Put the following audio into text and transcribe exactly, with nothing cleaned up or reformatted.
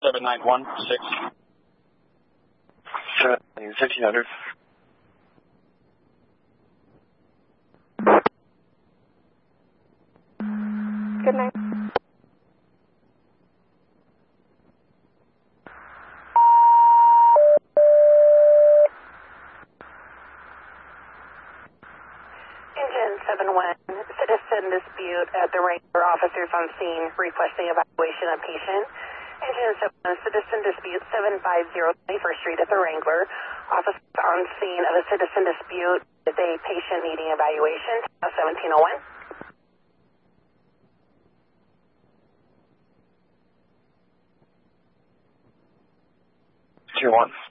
seven nine one six. fifteen hundred. Good night. Engine seven one, citizen dispute at the Wrangler, officers on scene requesting evaluation of patient. Engine seven one, citizen dispute seven five zero twenty-first Street at the Wrangler. Officers on scene of a citizen dispute with a patient needing evaluation. seventeen oh one. Two one.